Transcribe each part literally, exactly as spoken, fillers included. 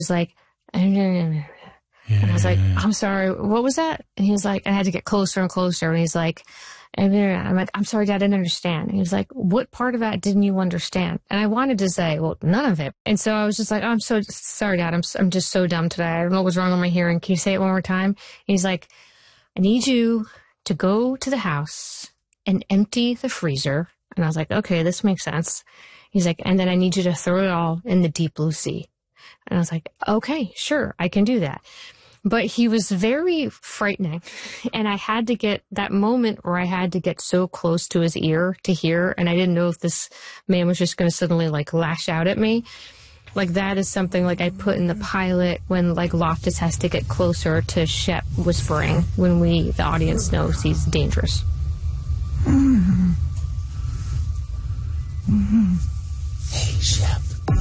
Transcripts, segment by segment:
He's like, yeah. And I was like, I'm sorry, what was that? And he was like, I had to get closer and closer. And he's like, and I'm like, I'm sorry, Dad, I didn't understand. And he was like, what part of that didn't you understand? And I wanted to say, well, none of it. And so I was just like, oh, I'm so sorry, Dad. I'm, I'm just so dumb today. I don't know what's wrong with my hearing. Can you say it one more time? And he's like, I need you to go to the house and empty the freezer. And I was like, okay, this makes sense. He's like, and then I need you to throw it all in the deep blue sea. And I was like, okay, sure, I can do that. But he was very frightening. And I had to get that moment where I had to get so close to his ear to hear. And I didn't know if this man was just going to suddenly like lash out at me. Like that is something like I put in the pilot when like Loftus has to get closer to Shep whispering when we, the audience, knows he's dangerous. Mm-hmm. Mm-hmm. Hey, Shep.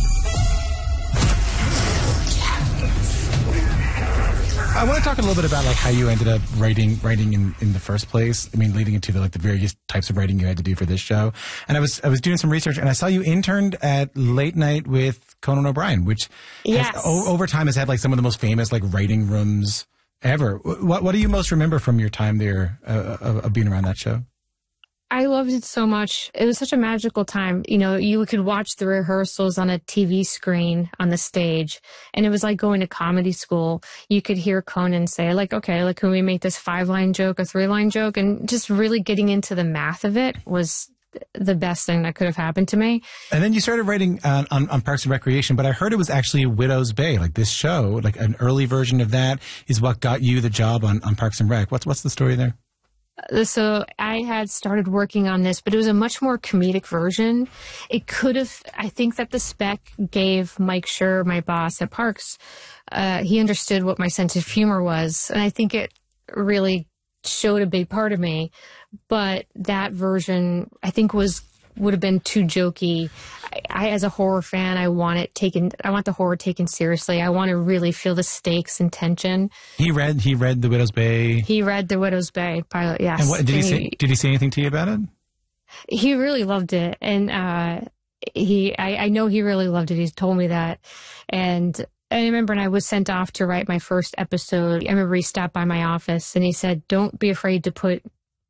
I want to talk a little bit about like how you ended up writing writing in, in the first place. I mean, leading into the, like the various types of writing you had to do for this show. And I was I was doing some research, and I saw you interned at Late Night with Conan O'Brien, which yes. has, o- over time has had like some of the most famous like writing rooms ever. What what do you most remember from your time there uh, of, of being around that show? I loved it so much. It was such a magical time. You know, you could watch the rehearsals on a T V screen on the stage, and it was like going to comedy school. You could hear Conan say, like, okay, like, can we make this five-line joke a three-line joke? And just really getting into the math of it was the best thing that could have happened to me. And then you started writing uh, on, on Parks and Recreation, but I heard it was actually Widow's Bay, like this show, like an early version of that is what got you the job on, on Parks and Rec. What's what's the story there? So I had started working on this, but it was a much more comedic version. It could have, I think that the spec gave Mike Schur, my boss at Parks, uh, he understood what my sense of humor was. And I think it really showed a big part of me. But that version, I think, was would have been too jokey. I, I, as a horror fan, I want it taken. I want the horror taken seriously. I want to really feel the stakes and tension. He read. He read The Widow's Bay. He read The Widow's Bay pilot. Yes. And what did and he say? Did he say anything to you about it? He really loved it, and uh, he. I, I know he really loved it. He's told me that, and. I remember when I was sent off to write my first episode, I remember he stopped by my office and he said, don't be afraid to put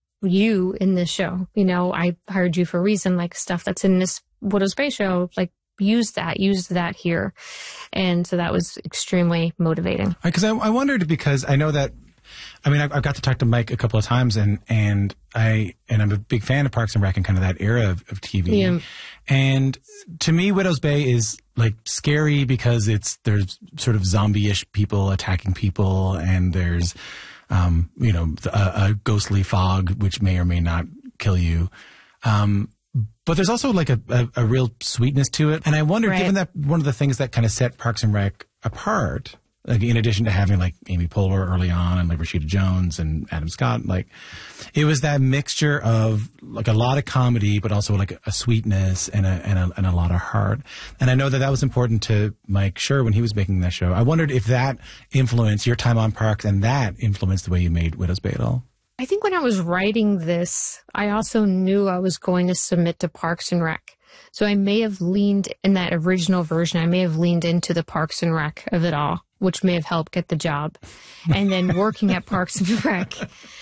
you in this show. You know, I hired you for a reason, like stuff that's in this Widow's Bay show, like use that, use that here. And so that was extremely motivating. Because I, I wondered, because I know that, I mean, I've, I've got to talk to Mike a couple of times, and, and I, and I'm a big fan of Parks and Rec and kind of that era of, of T V. Yeah. And to me, Widow's Bay is like scary because it's, there's sort of zombie-ish people attacking people, and there's, um, you know, a, a ghostly fog, which may or may not kill you. Um, but there's also like a, a, a real sweetness to it. And I wonder, right. given that one of the things that kind of set Parks and Rec apart, like in addition to having like Amy Poehler early on and like Rashida Jones and Adam Scott, like it was that mixture of like a lot of comedy, but also like a sweetness and a, and a, and a lot of heart. And I know that that was important to Mike Schur when he was making that show. I wondered if that influenced your time on Parks and that influenced the way you made Widow's Bay at all. I think when I was writing this, I also knew I was going to submit to Parks and Rec. So I may have leaned in that original version, I may have leaned into the Parks and Rec of it all, which may have helped get the job. And then working at Parks and Rec,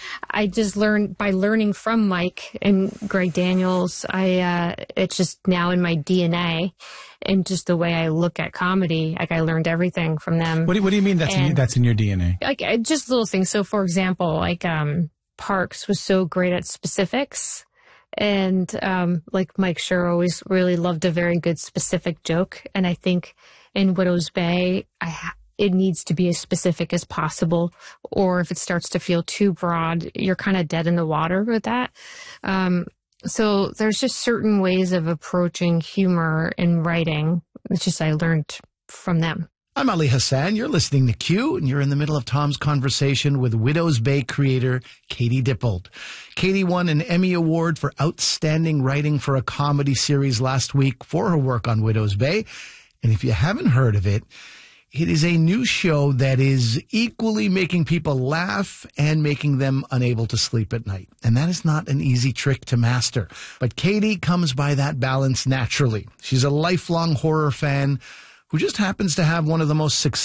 I just learned by learning from Mike and Greg Daniels. I, uh, it's just now in my D N A, and just the way I look at comedy. Like I learned everything from them. What do, what do you mean that's, in, that's in your D N A? Like I- just little things. So for example, like, um, Parks was so great at specifics. And, um, like Mike Schur always really loved a very good specific joke. And I think in Widow's Bay, I ha- it needs to be as specific as possible. Or if it starts to feel too broad, you're kind of dead in the water with that. Um, so there's just certain ways of approaching humor in writing. It's just I learned from them. I'm Ali Hassan. You're listening to Q, and you're in the middle of Tom's conversation with Widow's Bay creator Katie Dippold. Katie won an Emmy Award for Outstanding Writing for a Comedy Series last week for her work on Widow's Bay. And if you haven't heard of it, it is a new show that is equally making people laugh and making them unable to sleep at night. And that is not an easy trick to master. But Katie comes by that balance naturally. She's a lifelong horror fan who just happens to have one of the most successful